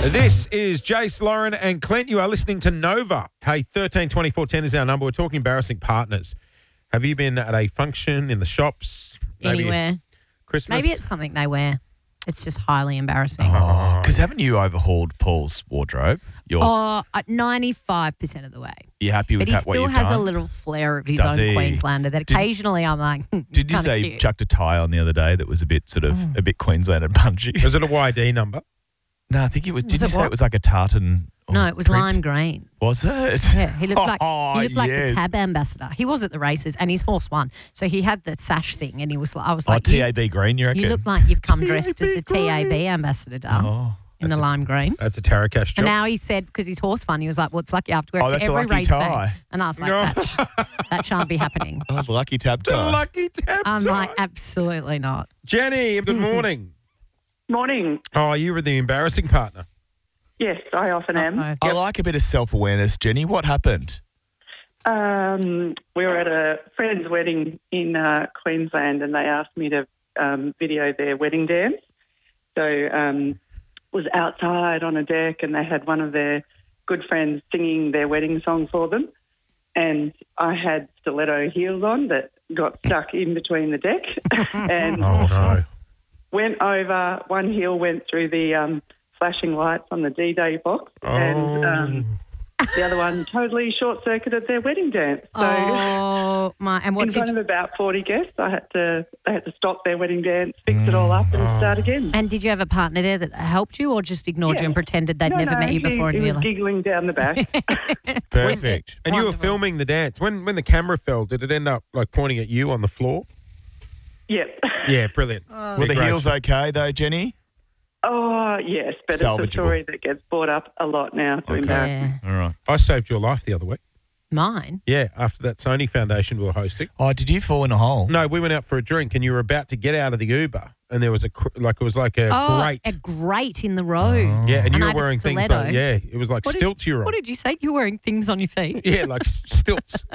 This is Jace, Lauren and Clint. You are listening to Nova. Hey, 132410 is our number. We're talking embarrassing partners. Have you been at a function in the shops? Maybe Anywhere. Christmas? Maybe it's something they wear. It's just highly embarrassing. Because haven't you overhauled Paul's wardrobe? 95% of the way. You happy with But he what still you've has done? a little flair of his Does own he? Queenslander that occasionally I'm like, Did you say cute. chucked a tie on the other day that was a bit a bit Queenslander punchy? Was it a YD number? No, I think it was. Didn't it you say what? it was like a tartan? No, it was print? lime green. Was it? Yeah, he looked like yes. the Tab ambassador. He was at the races and his horse won. So he had the sash thing and he was I was Oh, like, TAB green, you reckon? you look like you've come dressed as the TAB ambassador, Dale, in the lime green. That's a Tarakash job. And now he said, because his horse won, he was like, well, it's lucky I have to wear it to that's a every lucky race tie. day. And I was like, that shan't be happening. Oh, lucky tab the tie. lucky tab I'm tie. like, absolutely not. Jenny, good morning. Morning. Oh, you were the embarrassing partner. Yes, I often am. Uh-oh. I like a bit of self-awareness, Jenny. What happened? We were at a friend's wedding in Queensland and they asked me to video their wedding dance. So was outside on a deck and they had one of their good friends singing their wedding song for them. And I had stiletto heels on that got stuck in between the deck and went over. One heel went through the flashing lights on the D-Day box and the other one totally short-circuited their wedding dance. So and what in front of about 40 guests, they had to stop their wedding dance, fix it all up and start again. And did you have a partner there that helped you or just ignored you and pretended they'd never met you before? He in real was life? giggling down the back. Perfect. And you were Wonderful. filming the dance. When the camera fell, did it end up like pointing at you on the floor? Yep. Yeah, brilliant. Were the heels okay though, Jenny? Oh, yes, but Salvageable. it's a story that gets brought up a lot now to embarrass. Yeah. All right. I saved your life the other week. Mine? Yeah, after that Sony Foundation we were hosting. Oh, did you fall in a hole? No, we went out for a drink and you were about to get out of the Uber and there was a grate. A grate in the road. Yeah, and you I were had a wearing things stiletto. like, it was like stilts you were on. What did you say? You were wearing things on your feet? Yeah, like stilts.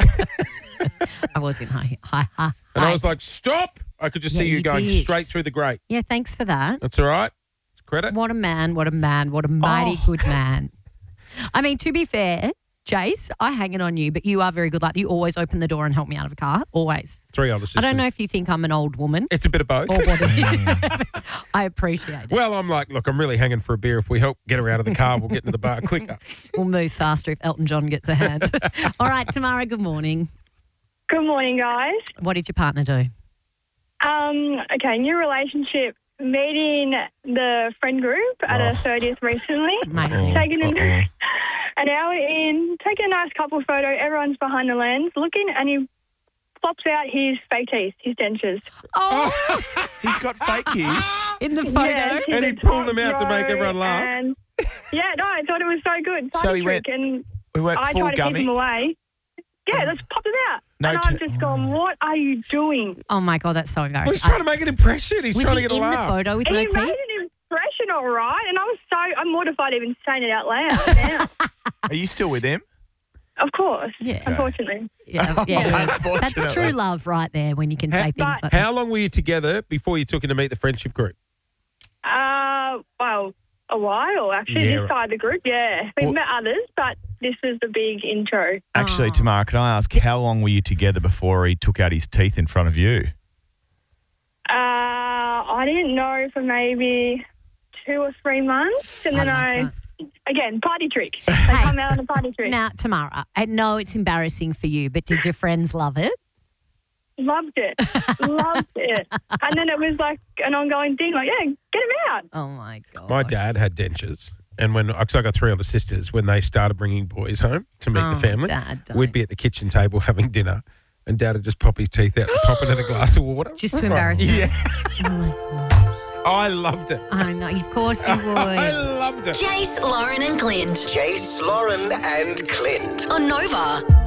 I was in high. And I was like, stop. I could just see you going did. straight through the grate. Yeah, thanks for that. That's all right. It's credit. What a man, what a man, what a mighty good man. I mean, to be fair, Jace, I hang it on you, but you are very good. Like, you always open the door and help me out of a car, always. 3 older sisters. I don't know if you think I'm an old woman It's a bit of both. or what it is. I appreciate it. Well, I'm like, look, I'm really hanging for a beer. If we help get her out of the car, we'll get into the bar quicker. We'll move faster if Elton John gets a hand. All right, Tamara, good morning. Good morning, guys. What did your partner do? Okay, new relationship. Meeting the friend group at a 30th recently. Amazing. Taking an hour in, taking a nice couple photo. Everyone's behind the lens looking, and he plops out his fake teeth, his dentures. Oh, He's got fake ears. in the photo. Yeah, And he the pulled top them out to make row everyone laugh. and- yeah, no, I thought it was so good. So Funny he went- trick, and We went I full tried to keep gummy. him away. Yeah, let's pop them out. No and I'm just going, what are you doing? Oh, my God, that's so Well, embarrassing. he's trying to make an impression. He's Was trying he to get a in the laugh. photo with And no he teeth? made an impression all right, and I'm mortified even saying it out loud now. Are you still with him? Of course, Yeah. unfortunately. Yeah, that's Unfortunately. true love right there when you can say things like that. How long were you together before you took him to meet the friendship group? Well, a while, actually, Yeah, this side of the group, yeah. We've met others, but this is the big intro. Actually, Tamara, can I ask how long were you together before he took out his teeth in front of you? I didn't know for maybe 2 or 3 months, and then love again, party trick. They come out on a party trick. Now, Tamara, I know it's embarrassing for you, but did your friends love it? Loved it. Loved it. And then it was like an ongoing thing, like, yeah, get him out. Oh, my God. My dad had dentures. And because I got 3 older sisters, when they started bringing boys home to meet the family, Dad, don't. we'd be at the kitchen table having dinner and Dad would just pop his teeth out and pop it in a glass of water. Just to embarrass him. Yeah. Oh, my God. I loved it. I know, of course you would. I loved it. Jace, Lauren and Clint. Jace, Lauren and Clint. On Nova.